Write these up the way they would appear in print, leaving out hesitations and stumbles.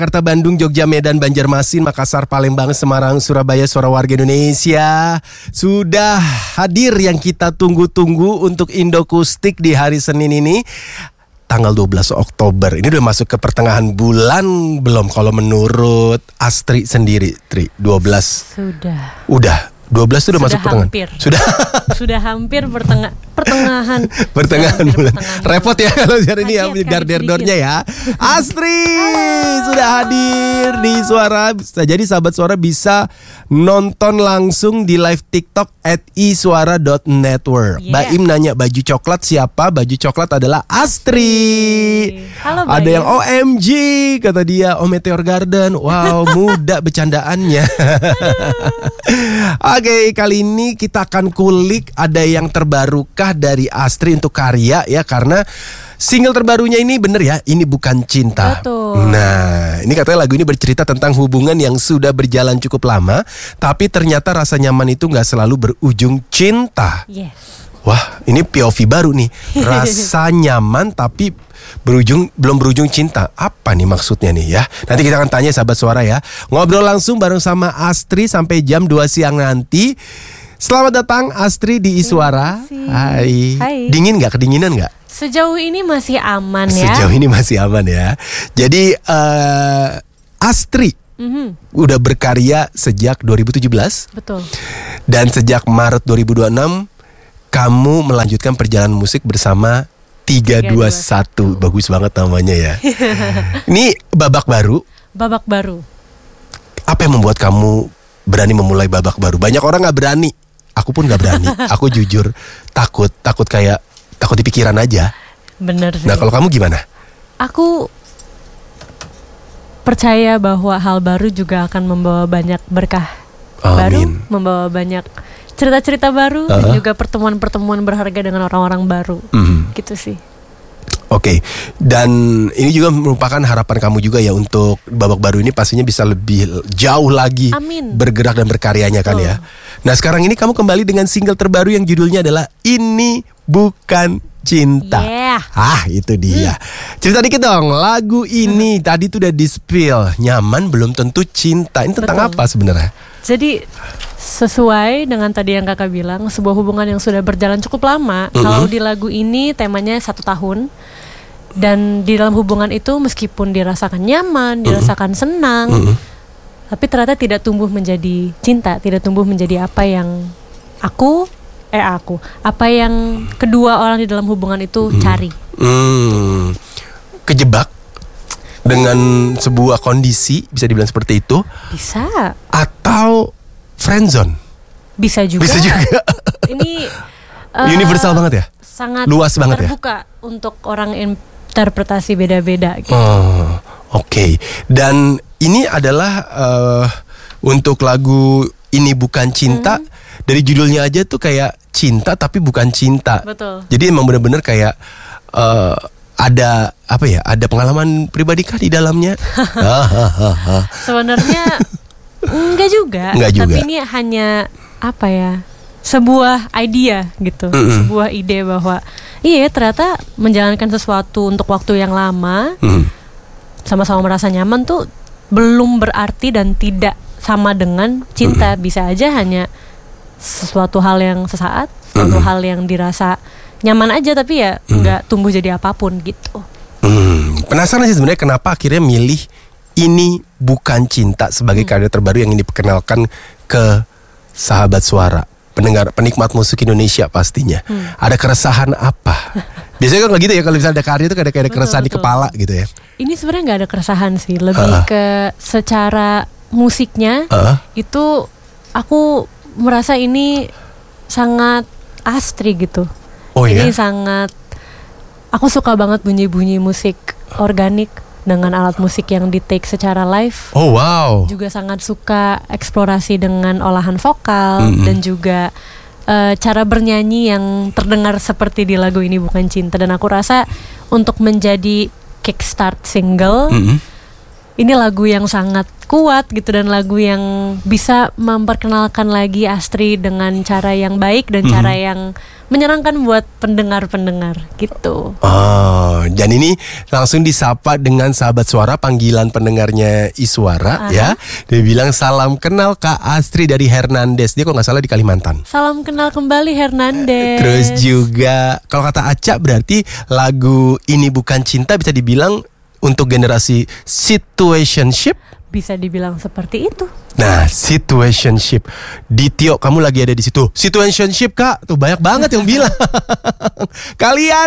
Jakarta, Bandung, Jogja, Medan, Banjarmasin, Makassar, Palembang, Semarang, Surabaya, suara warga Indonesia. Sudah hadir yang kita tunggu-tunggu untuk Indokustik di hari Senin ini, tanggal 12 Oktober. Ini udah masuk ke pertengahan bulan belum kalau menurut Astri sendiri, Tri? 12. Udah 12 sudah masuk pertengahan. Sudah hampir pertengahan bulan. Repot ya kalau hari ini ya dar-der-dornya ya. Astri sudah hadir di Suara. Jadi sahabat Suara bisa nonton langsung di live TikTok @isuara.network. Baim nanya baju coklat siapa? Baju coklat adalah Astri. Halo, ada yang OMG kata dia, Oh Meteor Garden. Wow, muda bercandaannya. Oke, kali ini kita akan kulik ada yang terbarukah dari Astri untuk karya ya, karena single terbarunya ini bener ya, Ini Bukan Cinta. Betul. Nah, ini katanya lagu ini bercerita tentang hubungan yang sudah berjalan cukup lama, tapi ternyata rasa nyaman itu gak selalu berujung cinta. Yes. Wah, ini POV baru nih. Rasa nyaman tapi belum berujung cinta. Apa nih maksudnya nih ya? Nanti kita akan tanya sahabat Suara ya. Ngobrol langsung bareng sama Astri sampai jam 2 siang nanti. Selamat datang Astri di Isuara. Hai. Dingin gak? Kedinginan gak? Sejauh ini masih aman ya. Sejauh ini masih aman ya. Jadi Astri udah berkarya sejak 2017. Betul. Dan sejak Maret 2026 kamu melanjutkan perjalanan musik bersama 321. Bagus banget namanya ya. Ini babak baru. Babak baru. Apa yang membuat kamu berani memulai babak baru? Banyak orang gak berani. Aku pun gak berani. Aku jujur takut kayak takut di pikiran aja. Bener sih. Nah kalau kamu gimana? Aku percaya bahwa hal baru juga akan membawa banyak berkah. Amin. Baru membawa banyak cerita-cerita baru dan juga pertemuan-pertemuan berharga dengan orang-orang baru. Gitu sih. Oke. Dan ini juga merupakan harapan kamu juga ya, untuk babak baru ini pastinya bisa lebih jauh lagi bergerak dan berkaryanya kan ya. Nah sekarang ini kamu kembali dengan single terbaru yang judulnya adalah Ini Bukan Cinta. Itu dia. Cerita dikit dong, lagu ini tadi tuh udah di-spill. Nyaman belum tentu cinta. Ini tentang apa sebenarnya? Jadi sesuai dengan tadi yang kakak bilang, sebuah hubungan yang sudah berjalan cukup lama. Kalau di lagu ini temanya 1 tahun. Dan di dalam hubungan itu meskipun dirasakan nyaman, dirasakan senang, tapi ternyata tidak tumbuh menjadi cinta, tidak tumbuh menjadi apa yang apa yang kedua orang di dalam hubungan itu cari. Kejebak dengan sebuah kondisi, bisa dibilang seperti itu. Bisa. Atau friendzone. Bisa juga. Ini universal banget ya? Sangat luas banget terbuka untuk orang interpretasi beda-beda gitu. Oke. Dan ini adalah untuk lagu Ini Bukan Cinta. Dari judulnya aja tuh kayak cinta tapi bukan cinta. Betul. Jadi emang bener-bener kayak ada apa ya? Ada pengalaman pribadi kah di dalamnya? Sebenarnya enggak juga. Tapi ini hanya apa ya? Sebuah idea gitu. Sebuah ide bahwa iya ternyata menjalankan sesuatu untuk waktu yang lama, sama-sama merasa nyaman tuh belum berarti dan tidak sama dengan cinta. Bisa aja hanya sesuatu hal yang sesaat, sesuatu hal yang dirasa nyaman aja, tapi ya nggak tumbuh jadi apapun gitu. Penasaran sih sebenarnya kenapa akhirnya milih Ini Bukan Cinta sebagai karya terbaru yang ini diperkenalkan ke sahabat Suara, penikmat musik Indonesia pastinya. Ada keresahan apa? Biasanya kan nggak gitu ya, kalau misalnya ada karya itu kayak ada keresahan di kepala gitu ya. Ini sebenarnya nggak ada keresahan sih, lebih ke secara musiknya itu aku merasa ini sangat Astri gitu. Ini sangat, aku suka banget bunyi-bunyi musik organik dengan alat musik yang di take secara live. Juga sangat suka eksplorasi dengan olahan vokal dan juga cara bernyanyi yang terdengar seperti di lagu Ini Bukan Cinta. Dan aku rasa untuk menjadi kickstart single, ini lagu yang sangat kuat gitu, dan lagu yang bisa memperkenalkan lagi Astri dengan cara yang baik dan cara yang menyenangkan buat pendengar-pendengar gitu. Oh, dan ini langsung disapa dengan sahabat suara, panggilan pendengarnya Iswara ya. Dia bilang salam kenal Kak Astri dari Hernandez. Dia kok nggak salah di Kalimantan. Salam kenal kembali Hernandez. Terus juga kalau kata Aca berarti lagu Ini Bukan Cinta bisa dibilang untuk generasi situationship. Bisa dibilang seperti itu. Nah, situationship. Ditio, kamu lagi ada di situ. Situationship, Kak. Tuh banyak banget yang bilang. Kalian.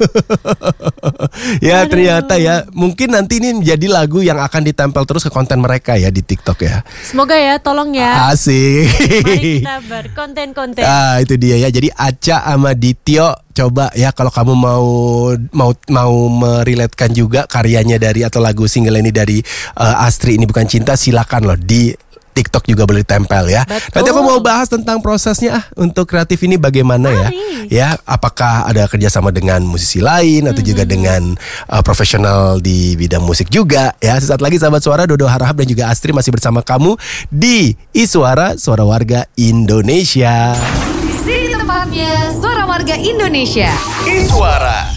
Ya, ternyata ya. Mungkin nanti ini menjadi lagu yang akan ditempel terus ke konten mereka ya di TikTok ya. Semoga ya, tolong ya. Asik. Mari kita berkonten-konten. Ah, itu dia ya. Jadi Aca sama Ditio, coba ya kalau kamu mau merelatekan juga karyanya dari atau lagu single ini dari Astri Ini Bukan Cinta, silakan loh di TikTok juga boleh ditempel ya. Betul. Nanti aku mau bahas tentang prosesnya untuk kreatif ini bagaimana ya. Ya, apakah ada kerjasama dengan musisi lain atau juga dengan profesional di bidang musik juga ya. Sesaat lagi sahabat suara, Dodo Harahap dan juga Astri masih bersama kamu di Iswara, Suara Warga Indonesia. Di sini tempatnya Suara Warga Indonesia. Iswara.